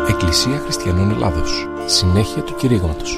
Εκκλησία Χριστιανών Ελλάδος. Συνέχεια του κηρύγματος.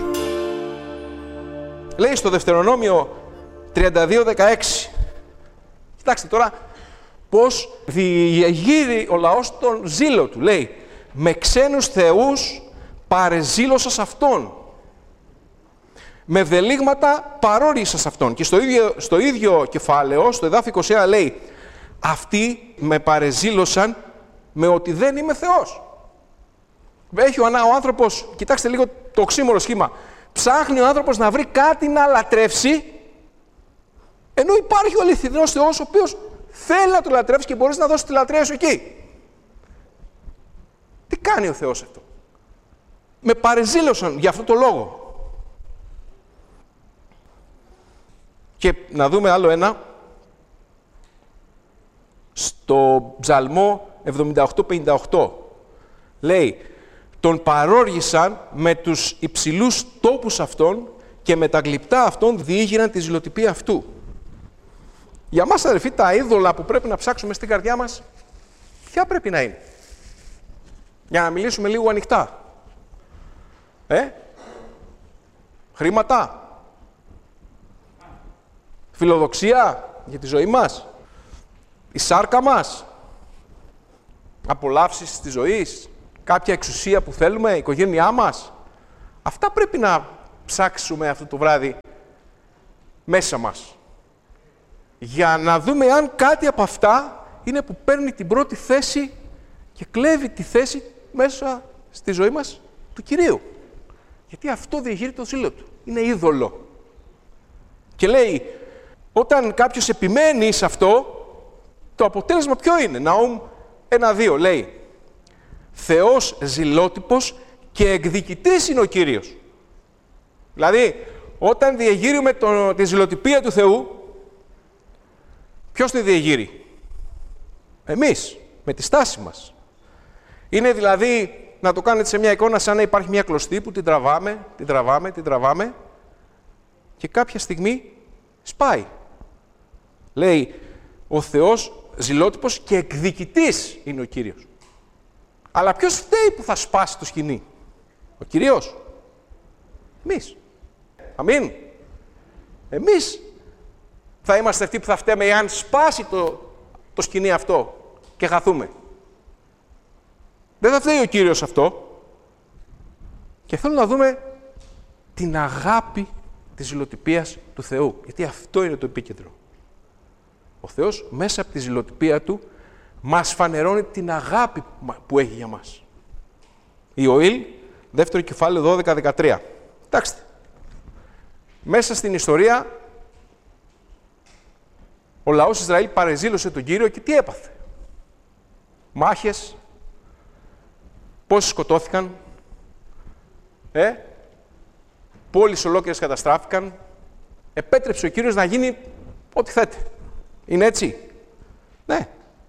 Λέει στο Δευτερονόμιο 32:16. Κοιτάξτε τώρα πώς διεγείρει ο λαός τον ζήλο του. Λέει, με ξένους θεούς παρεζήλωσας αυτόν. Με βδελίγματα παρόρισας αυτόν. Και στο ίδιο κεφάλαιο, στο εδάφιο 21 λέει, αυτοί με παρεζήλωσαν με ότι δεν είμαι Θεός. Έχει ο άνθρωπος, κοιτάξτε λίγο το οξύμορο σχήμα, ψάχνει ο άνθρωπος να βρει κάτι να λατρεύσει, ενώ υπάρχει ο αληθινός Θεός, ο οποίος θέλει να το λατρεύσει και μπορείς να δώσεις τη λατρεία σου εκεί. Τι κάνει ο Θεός αυτό? Με παρεζήλωσαν για αυτό το λόγο. Και να δούμε άλλο ένα, στο Ψαλμό 78-58. Λέει, τον παρόργησαν με τους υψηλούς τόπους αυτών και με τα γλυπτά αυτών διήγηραν τη ζηλοτυπία αυτού. Για μας, αδερφοί, τα είδωλα που πρέπει να ψάξουμε στην καρδιά μας, ποια πρέπει να είναι? Για να μιλήσουμε λίγο ανοιχτά. Χρήματα. Φιλοδοξία για τη ζωή μας. Η σάρκα μας. Απολαύσεις της ζωής. Κάποια εξουσία που θέλουμε, η οικογένειά μας. Αυτά πρέπει να ψάξουμε αυτό το βράδυ μέσα μας. Για να δούμε αν κάτι από αυτά είναι που παίρνει την πρώτη θέση και κλέβει τη θέση μέσα στη ζωή μας του Κυρίου. Γιατί αυτό διεγείρει το ζήλο του. Είναι είδωλο. Και λέει, όταν κάποιος επιμένει σε αυτό, το αποτέλεσμα ποιο είναι? Ναούμ 1-2 λέει, Θεός ζηλότυπος και εκδικητής είναι ο Κύριος. Δηλαδή, όταν διεγείρουμε τη ζηλοτυπία του Θεού, ποιος τη διεγείρει? Εμείς, με τη στάση μας. Είναι δηλαδή, να το κάνετε σε μια εικόνα, σαν να υπάρχει μια κλωστή που την τραβάμε και κάποια στιγμή σπάει. Λέει, ο Θεός ζηλότυπος και εκδικητής είναι ο Κύριος. Αλλά ποιος φταίει που θα σπάσει το σκηνή? Ο Κύριος? Εμείς. Αμήν. Εμείς θα είμαστε αυτοί που θα φταίμε εάν σπάσει το σκηνή αυτό και χαθούμε. Δεν θα φταίει ο Κύριος αυτό. Και θέλω να δούμε την αγάπη της ζηλοτυπίας του Θεού. Γιατί αυτό είναι το επίκεντρο. Ο Θεός μέσα από τη ζηλοτυπία Του μας φανερώνει την αγάπη που έχει για μας. Ιωήλ, δεύτερο κεφάλαιο 12-13. Κοιτάξτε. Μέσα στην ιστορία, ο λαός Ισραήλ παρεζήλωσε τον Κύριο και τι έπαθε? Μάχες, πόσοι σκοτώθηκαν, πόλεις ολόκληρες καταστράφηκαν, επέτρεψε ο Κύριος να γίνει ό,τι θέτε. Είναι έτσι? Ναι.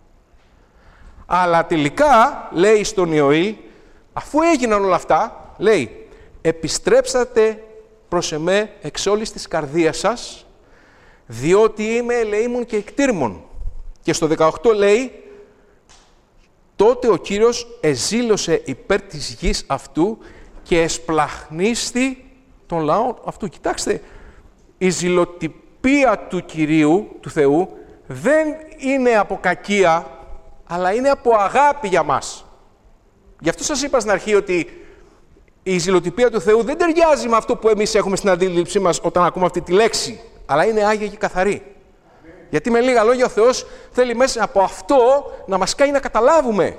Αλλά τελικά, λέει στον Ιωήλ, αφού έγιναν όλα αυτά, λέει, επιστρέψατε προς εμέ εξ όλης της καρδίας σας, διότι είμαι ελεήμων και εκτήρμων. Και στο 18 λέει, τότε ο Κύριος εζήλωσε υπέρ της γης αυτού και εσπλαχνίστη τον λαό αυτού. Κοιτάξτε, η ζηλοτυπία του Κυρίου, του Θεού, δεν είναι από κακία, αλλά είναι από αγάπη για μας. Γι' αυτό σας είπα στην αρχή ότι η ζηλοτυπία του Θεού δεν ταιριάζει με αυτό που εμείς έχουμε στην αντίληψή μας όταν ακούμε αυτή τη λέξη, αλλά είναι άγια και καθαρή. Γιατί με λίγα λόγια ο Θεός θέλει μέσα από αυτό να μας κάνει να καταλάβουμε.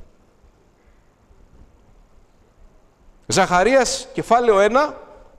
Ζαχαρίας, κεφάλαιο 1,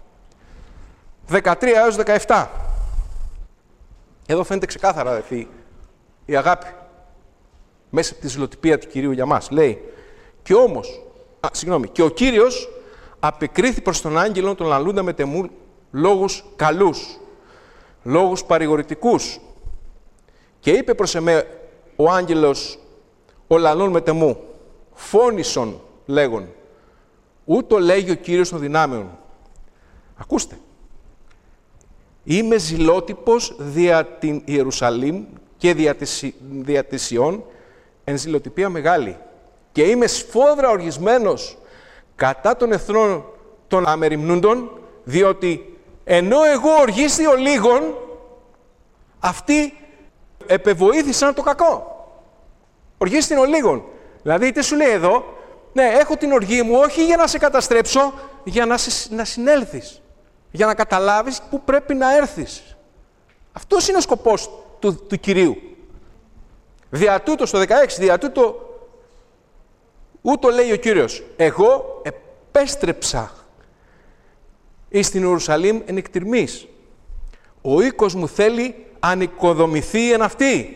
13 έως 17. Εδώ φαίνεται ξεκάθαρα, αδελφοί, η αγάπη μέσα από τη ζηλοτυπία του Κυρίου για μας. Λέει, και ο Κύριος απεκρίθη προς τον άγγελο τον λαλούντα με τεμού λόγους καλούς, λόγους παρηγορητικούς. Και είπε προς εμέ ο άγγελος ο λαλών με τεμού, φώνησον λέγον, ούτω λέγει ο Κύριος των δυνάμεων. Ακούστε. Είμαι ζηλότυπος δια την Ιερουσαλήμ και δια της Ιών εν ζηλοτυπία μεγάλη. Και είμαι σφόδρα οργισμένος κατά των εθνών των αμεριμνούντων, διότι ενώ εγώ οργίστηω λίγον, αυτοί επεβοήθησαν το κακό. Οργίστην ο λίγον. Δηλαδή, τι σου λέει εδώ, ναι, έχω την οργή μου όχι για να σε καταστρέψω, για να συνέλθεις, για να καταλάβεις πού πρέπει να έρθεις. Αυτός είναι ο σκοπός του Κυρίου. Δια τούτο, στο 16, δια τούτο, ούτω λέει ο Κύριος, εγώ επέστρεψα εις την Ιερουσαλήμ εν εκτιρμής. Ο οίκος μου θέλει ανοικοδομηθεί εν αυτή.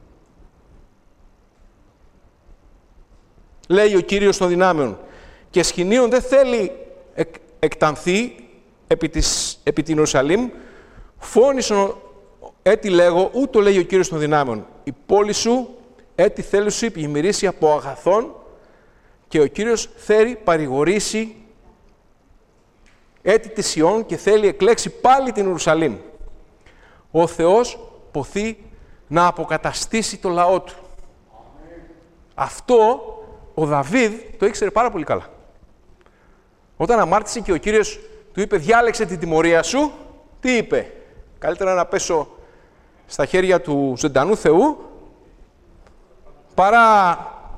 Λέει ο Κύριος των δυνάμεων. Και σχοινίων δεν θέλει εκτανθεί επί την Ιερουσαλήμ, φώνησον έτι λέγω, ούτω λέει ο Κύριος των δυνάμεων. Η πόλη σου έτι θέλουσι πλημμυρίσει από αγαθών και ο Κύριος θέλει παρηγορήσει έτι της Ιών και θέλει εκλέξει πάλι την Ιερουσαλήμ. Ο Θεός ποθεί να αποκαταστήσει το λαό του. Αυτό ο Δαβίδ το ήξερε πάρα πολύ καλά. Όταν αμάρτησε και ο Κύριος του είπε διάλεξε την τιμωρία σου, τι είπε? Καλύτερα να πέσω στα χέρια του ζωντανού Θεού παρά...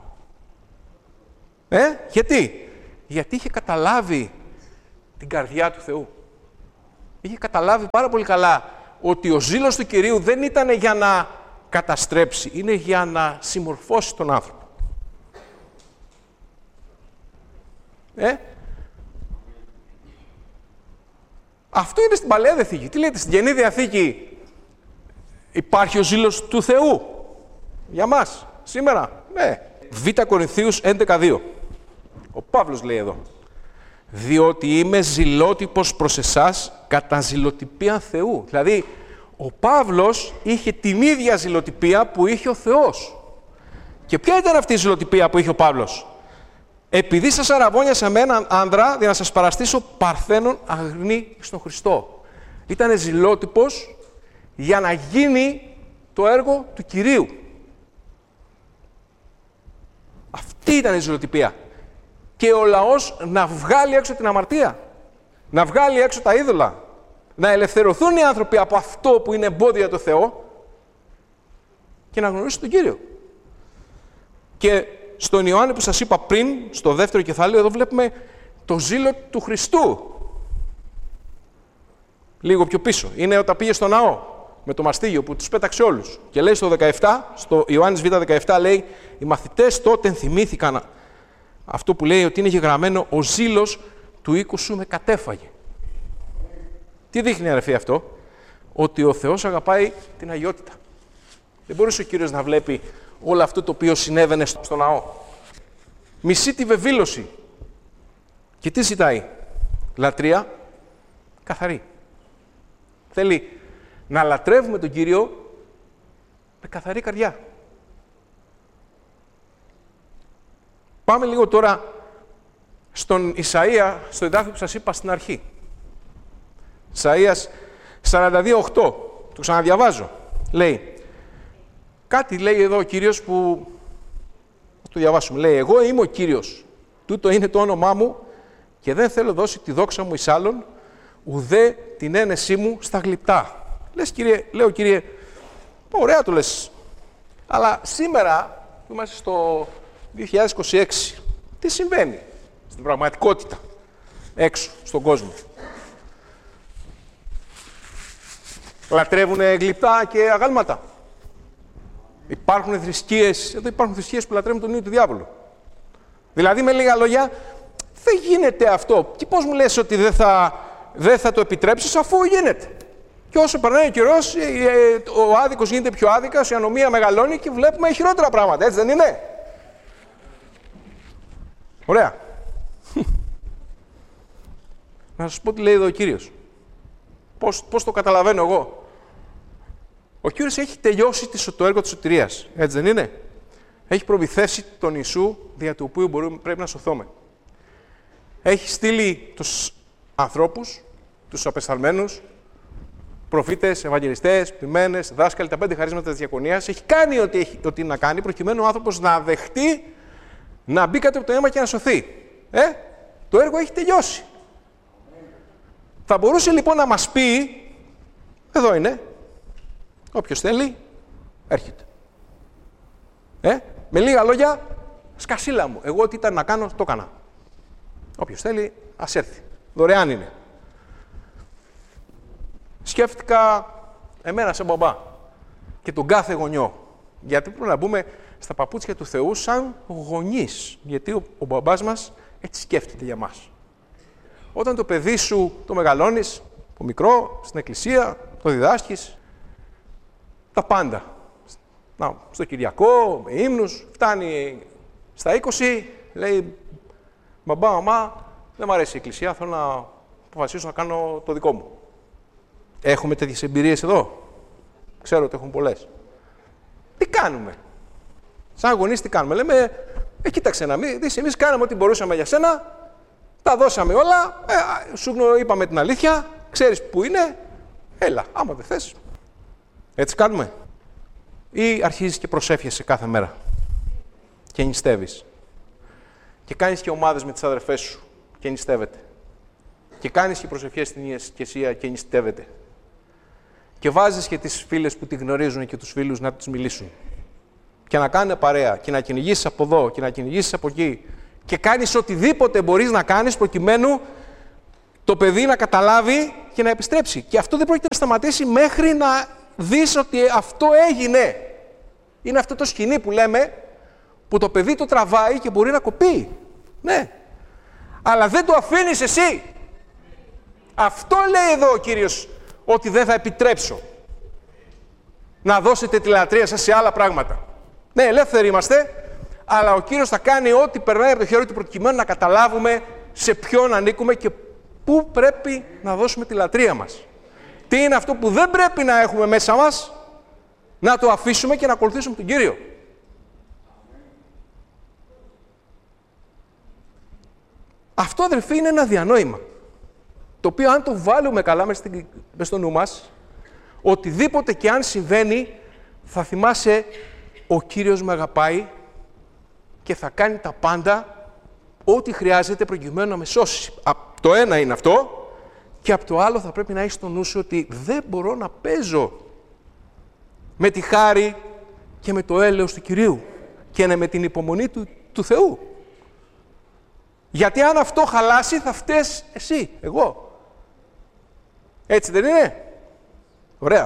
Γιατί? Γιατί είχε καταλάβει την καρδιά του Θεού. Είχε καταλάβει πάρα πολύ καλά ότι ο ζήλος του Κυρίου δεν ήταν για να καταστρέψει, είναι για να συμμορφώσει τον άνθρωπο. Αυτό είναι στην Παλαιά Διαθήκη. Τι λέτε, στην Καινή Διαθήκη υπάρχει ο ζήλος του Θεού για μας, σήμερα? Ναι. Β' Κορινθίους 11:2. Ο Παύλος λέει εδώ. Διότι είμαι ζηλότυπος προς εσάς κατά ζηλοτυπία Θεού. Δηλαδή, ο Παύλος είχε την ίδια ζηλοτυπία που είχε ο Θεός. Και ποια ήταν αυτή η ζηλοτυπία που είχε ο Παύλος? Επειδή σας αραβώνιασα με έναν άνδρα, για να σας παραστήσω παρθένον αγνή στον Χριστό. Ήτανε ζηλότυπος για να γίνει το έργο του Κυρίου. Αυτή ήταν η ζηλοτυπία. Και ο λαός να βγάλει έξω την αμαρτία, να βγάλει έξω τα είδωλα, να ελευθερωθούν οι άνθρωποι από αυτό που είναι εμπόδιο για το Θεό και να γνωρίσουν τον Κύριο. Και στον Ιωάννη που σας είπα πριν, στο δεύτερο κεφάλαιο, εδώ βλέπουμε το ζήλο του Χριστού. Λίγο πιο πίσω. Είναι όταν πήγε στο ναό με το μαστίγιο που τους πέταξε όλους. Και λέει στο 17, στο Ιωάννης Β 17 λέει, οι μαθητές τότε θυμήθηκαν αυτό που λέει ότι είναι γεγραμμένο ο ζήλος του οίκου σου με κατέφαγε. Τι δείχνει αδερφοί αυτό? Ότι ο Θεός αγαπάει την αγιότητα. Δεν μπορούσε ο Κύριος να βλέπει όλο αυτό το οποίο συνέβαινε στο ναό. Μισεί τη βεβήλωση. Και τι ζητάει? Λατρεία καθαρή. Θέλει να λατρεύουμε τον Κύριο με καθαρή καρδιά. Πάμε λίγο τώρα στον Ισαΐα, στο εδάφιο που σας είπα στην αρχή. Ισαΐας 42:8. Το ξαναδιαβάζω. Λέει, κάτι λέει εδώ ο Κύριος που... το διαβάσουμε. Λέει, εγώ είμαι ο Κύριος. Τούτο είναι το όνομά μου και δεν θέλω δώσει τη δόξα μου εις άλλον, ουδέ την ένεσή μου στα γλυπτά. Λες, Κύριε, λέω, Κύριε, ωραία το λες. Αλλά σήμερα, που είμαστε στο 2026, τι συμβαίνει στην πραγματικότητα, έξω, στον κόσμο? Λατρεύουνε γλυπτά και αγάλματα. Υπάρχουν θρησκείες, εδώ υπάρχουν θρησκείες που λατρεύουν τον ίδιο του διάβολου. Δηλαδή, με λίγα λόγια, δεν γίνεται αυτό. Και πώς μου λες ότι δεν θα το επιτρέψεις, αφού γίνεται? Και όσο περνάει ο καιρός, ο άδικος γίνεται πιο άδικας, η ανομία μεγαλώνει και βλέπουμε χειρότερα πράγματα, έτσι δεν είναι? Ωραία. Να σας πω τι λέει εδώ ο Κύριος. Πώς το καταλαβαίνω εγώ? Ο Κύριος έχει τελειώσει το έργο της σωτηρίας, έτσι δεν είναι? Έχει προμηθεύσει τον Ιησού, δια του οποίου πρέπει να σωθούμε. Έχει στείλει τους ανθρώπους, τους απεσταλμένους, προφήτες, ευαγγελιστές, ποιμένες, δάσκαλοι, τα 5 χαρίσματα της διακονίας. Έχει κάνει ό,τι να κάνει, προκειμένου ο άνθρωπος να δεχτεί να μπει κάτω από το αίμα και να σωθεί. Το έργο έχει τελειώσει. Θα μπορούσε λοιπόν να μας πει, εδώ είναι, όποιος θέλει, έρχεται. Με λίγα λόγια, σκασίλα μου. Εγώ τι ήταν να κάνω, το έκανα. Όποιος θέλει, ας έρθει. Δωρεάν είναι. Σκέφτηκα εμένα σαν μπαμπά και τον κάθε γονιό. Γιατί πρέπει να μπούμε στα παπούτσια του Θεού σαν γονείς. Γιατί ο μπαμπάς μας έτσι σκέφτεται για μας. Όταν το παιδί σου το μεγαλώνεις, από μικρό, στην εκκλησία, το διδάσκεις, τα πάντα. Στο Κυριακό, με ύμνους, φτάνει στα 20, λέει μπαμπά, μαμά, δεν μου αρέσει η εκκλησία, θέλω να αποφασίσω να κάνω το δικό μου. Έχουμε τέτοιες εμπειρίες εδώ. Ξέρω ότι έχουν πολλές. Τι κάνουμε. Σαν γονείς τι κάνουμε. Λέμε, κοίταξε να μην δεις, εμείς κάναμε ό,τι μπορούσαμε για σένα, τα δώσαμε όλα, σου είπαμε την αλήθεια, ξέρεις που είναι, έλα, άμα δεν θες. Έτσι κάνουμε. Ή αρχίζεις και προσεύχεσαι κάθε μέρα και νηστεύεις. Και κάνεις και ομάδες με τις αδερφές σου και νηστεύετε. Και κάνεις και προσευχές στην εκκλησία και νηστεύετε. Και βάζεις και τις φίλες που τη γνωρίζουν και τους φίλους να τους μιλήσουν. Και να κάνουν παρέα και να κυνηγήσεις από εδώ και να κυνηγήσεις από εκεί. Και κάνεις οτιδήποτε μπορείς να κάνεις προκειμένου το παιδί να καταλάβει και να επιστρέψει. Και αυτό δεν πρόκειται να σταματήσει μέχρι να δεις ότι αυτό έγινε. Είναι αυτό το σκηνή που λέμε, που το παιδί το τραβάει και μπορεί να κοπεί. Ναι. Αλλά δεν το αφήνεις εσύ. Αυτό λέει εδώ ο Κύριος, ότι δεν θα επιτρέψω να δώσετε τη λατρεία σας σε άλλα πράγματα. Ναι, ελεύθεροι είμαστε, αλλά ο Κύριος θα κάνει ό,τι περνάει από το χέρι του προκειμένου να καταλάβουμε σε ποιον ανήκουμε και πού πρέπει να δώσουμε τη λατρεία μας. Τι είναι αυτό που δεν πρέπει να έχουμε μέσα μας, να το αφήσουμε και να ακολουθήσουμε τον Κύριο. Αυτό, αδερφοί, είναι ένα διανόημα, το οποίο αν το βάλουμε καλά μες στο νου μας, οτιδήποτε και αν συμβαίνει, θα θυμάσαι ο Κύριος με αγαπάει και θα κάνει τα πάντα, ό,τι χρειάζεται προκειμένου να με σώσει. Το ένα είναι αυτό, και από το άλλο θα πρέπει να έχεις στο νου σου ότι δεν μπορώ να παίζω με τη χάρη και με το έλεος του Κυρίου και με την υπομονή του Θεού. Γιατί αν αυτό χαλάσει θα φταίς εσύ, εγώ. Έτσι δεν είναι? Ωραία.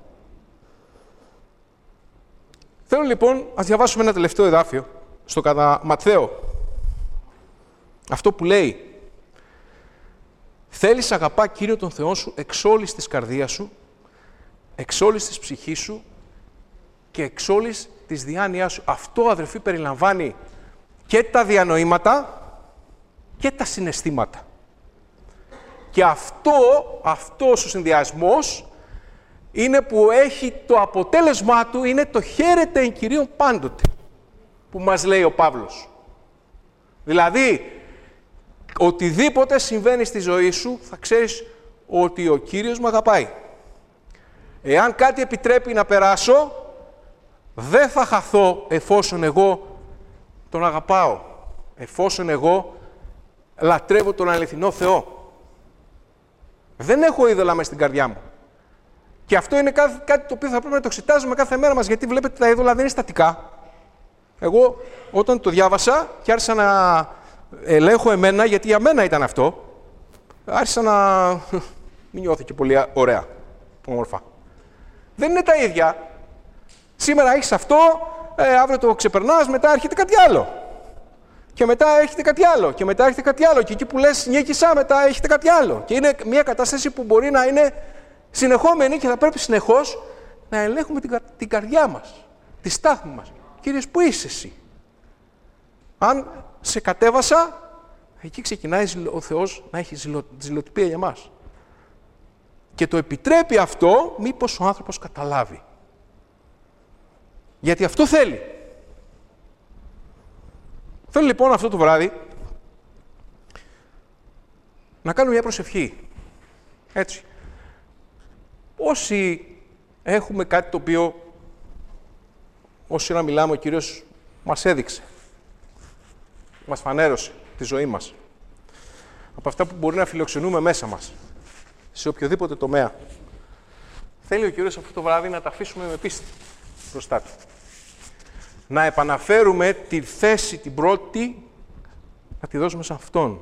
Θέλω λοιπόν, ας διαβάσουμε ένα τελευταίο εδάφιο στο κατά Ματθαίο. Αυτό που λέει, θέλεις αγαπά Κύριο τον Θεό σου εξ όλης της καρδίας σου, εξ όλης της ψυχής σου και εξ όλης της διάνοιάς σου. Αυτό, αδερφοί, περιλαμβάνει και τα διανοήματα και τα συναισθήματα. Και αυτός ο συνδυασμός είναι που έχει το αποτέλεσμά του, είναι το χαίρετε εν Κυρίων πάντοτε, που μας λέει ο Παύλος. Δηλαδή, οτιδήποτε συμβαίνει στη ζωή σου, θα ξέρεις ότι ο Κύριος με αγαπάει. Εάν κάτι επιτρέπει να περάσω, δεν θα χαθώ εφόσον εγώ τον αγαπάω, εφόσον εγώ λατρεύω τον αληθινό Θεό. Δεν έχω είδωλα μες στην καρδιά μου. Και αυτό είναι κάτι το οποίο θα πρέπει να το εξετάζουμε κάθε μέρα μας, γιατί βλέπετε τα είδωλα δεν είναι στατικά. Εγώ όταν το διάβασα και άρχισα να ελέγχω εμένα, γιατί για μένα ήταν αυτό, άρχισα να μην νιώθω και πολύ ωραία, όμορφα. Δεν είναι τα ίδια. Σήμερα έχεις αυτό, αύριο το ξεπερνάς, μετά έρχεται κάτι άλλο. Και μετά έρχεται κάτι άλλο, και μετά έρχεται κάτι άλλο. Και εκεί που λες νίκησα, μετά έρχεται κάτι άλλο. Και είναι μια κατάσταση που μπορεί να είναι συνεχόμενη και θα πρέπει συνεχώς να ελέγχουμε την καρδιά μας, τη στάθμη μας. Κύριε, πού είσαι εσύ? Αν σε κατέβασα, εκεί ξεκινάει ο Θεός να έχει ζηλοτυπία για μας. Και το επιτρέπει αυτό, μήπως ο άνθρωπος καταλάβει. Γιατί αυτό θέλει. Θέλω λοιπόν αυτό το βράδυ να κάνουμε μια προσευχή. Έτσι. Όσοι έχουμε κάτι το οποίο, όσοι να μιλάμε, ο Κύριος μας έδειξε. Μας φανέρωσε τη ζωή μας. από αυτά που μπορεί να φιλοξενούμε μέσα μας, σε οποιοδήποτε τομέα. Θέλει ο Κύριος αυτό το βράδυ να τα αφήσουμε με πίστη μπροστά Του. Να επαναφέρουμε τη θέση την πρώτη, να τη δώσουμε σε Αυτόν,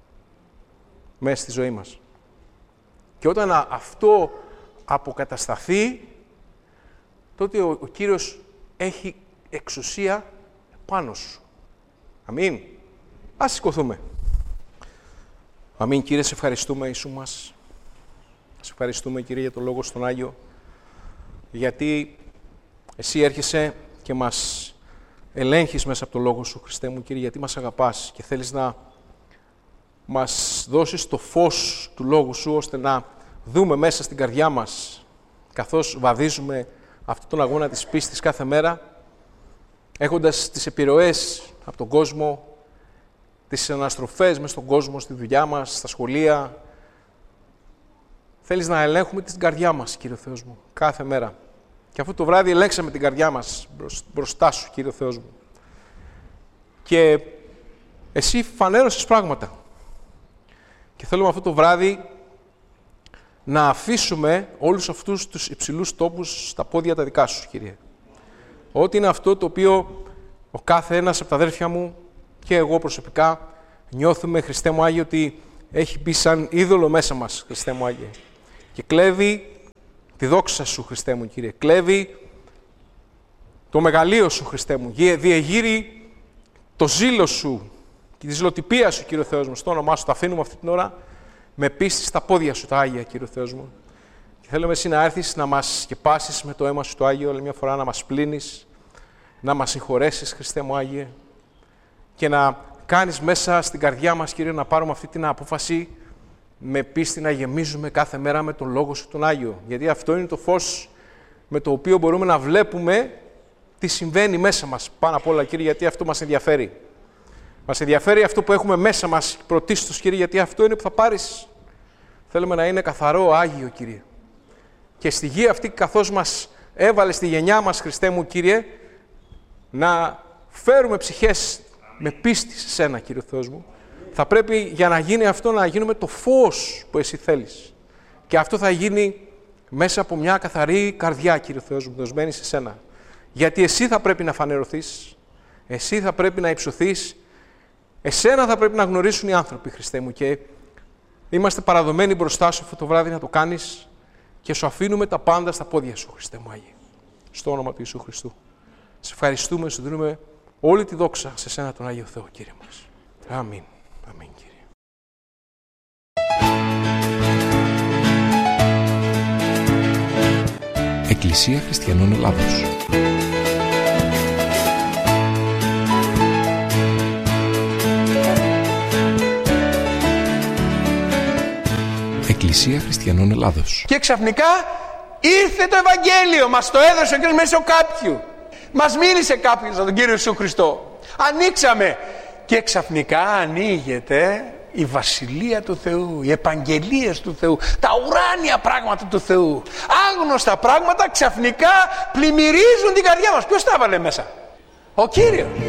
μέσα στη ζωή μας. Και όταν αυτό αποκατασταθεί, τότε ο Κύριος έχει εξουσία πάνω σου. Αμήν. Ας σηκωθούμε. Αμήν, Κύριε, σε ευχαριστούμε, Ιησού μας. Σε ευχαριστούμε, Κύριε, για το Λόγο στον Άγιο, γιατί Εσύ έρχεσαι και μας ελέγχεις μέσα από το Λόγο Σου, Χριστέ μου, Κύριε, γιατί μας αγαπάς και θέλεις να μας δώσεις το φως του Λόγου Σου, ώστε να δούμε μέσα στην καρδιά μας, καθώς βαδίζουμε αυτόν τον αγώνα της πίστης κάθε μέρα, έχοντας τις επιρροές από τον κόσμο, τις αναστροφές μες στον κόσμο, στη δουλειά μας, στα σχολεία. Θέλεις να ελέγχουμε την καρδιά μας, Κύριε Θεός μου, κάθε μέρα. Και αυτό το βράδυ ελέγξαμε την καρδιά μας μπροστά Σου, Κύριε Θεός μου. Και Εσύ φανέρωσες πράγματα. Και θέλουμε αυτό το βράδυ να αφήσουμε όλους αυτούς τους υψηλούς τόπους στα πόδια τα δικά Σου, Κύριε. Ό,τι είναι αυτό το οποίο ο κάθε ένας από τα αδέρφια μου και εγώ προσωπικά νιώθουμε, Χριστέ μου Άγιε, ότι έχει μπει σαν είδωλο μέσα μας, Χριστέ μου Άγιε. Και κλέβει τη δόξα Σου, Χριστέ μου, Κύριε. Κλέβει το μεγαλείο Σου, Χριστέ μου. Διεγείρει το ζήλο Σου και τη ζηλοτυπία Σου, Κύριε Θεός μου. Στο όνομά Σου τα αφήνουμε αυτή την ώρα με πίστη στα πόδια Σου, τα Άγια, Κύριε Θεός μου. Και θέλουμε Εσύ να έρθεις να μας σκεπάσεις με το αίμα Σου το Άγιο, άλλη μια φορά να μας πλύνεις, να μας συγχωρέσεις, Χριστέ μου Άγιε, και να κάνεις μέσα στην καρδιά μας, Κύριε, να πάρουμε αυτή την απόφαση με πίστη να γεμίζουμε κάθε μέρα με τον Λόγο Σου τον Άγιο. Γιατί αυτό είναι το φως με το οποίο μπορούμε να βλέπουμε τι συμβαίνει μέσα μας. Πάνω απ' όλα, Κύριε, γιατί αυτό μας ενδιαφέρει. Μας ενδιαφέρει αυτό που έχουμε μέσα μας πρωτίστως, Κύριε, γιατί αυτό είναι που θα πάρεις. Θέλουμε να είναι καθαρό, Άγιο, Κύριε. Και στη γη αυτή, καθώς μας έβαλε στη γενιά μας, Χριστέ μου, Κύριε, να φέρουμε ψυχές με πίστη σε Σένα, Κύριε Θεός μου. Θα πρέπει για να γίνει αυτό να γίνουμε το φως που Εσύ θέλεις. Και αυτό θα γίνει μέσα από μια καθαρή καρδιά, Κύριε Θεός μου, δοσμένη σε Σένα. Γιατί Εσύ θα πρέπει να φανερωθείς, Εσύ θα πρέπει να υψωθείς, Εσένα θα πρέπει να γνωρίσουν οι άνθρωποι, Χριστέ μου. Και είμαστε παραδομένοι μπροστά Σου αυτό το βράδυ να το κάνεις και Σου αφήνουμε τα πάντα στα πόδια Σου, Χριστέ μου Άγιε. Στο όνομα του Ιησού Χριστού. Σε ευχαριστούμε, Σου δίνουμε όλη τη δόξα σε Σένα τον Άγιο Θεό, Κύριε μας. Αμήν. Αμήν, Κύριε. Εκκλησία Χριστιανών Ελλάδος. Εκκλησία Χριστιανών Ελλάδος. Και ξαφνικά ήρθε το Ευαγγέλιο, μας το έδωσε ο Κύριος μέσω κάποιου. Μας μίλησε κάποιος από τον Κύριο Ιησού Χριστό. Ανοίξαμε και ξαφνικά ανοίγεται η Βασιλεία του Θεού, οι επαγγελίες του Θεού, τα ουράνια πράγματα του Θεού. Άγνωστα πράγματα ξαφνικά πλημμυρίζουν την καρδιά μας. Ποιος τα έβαλε μέσα? Ο Κύριος.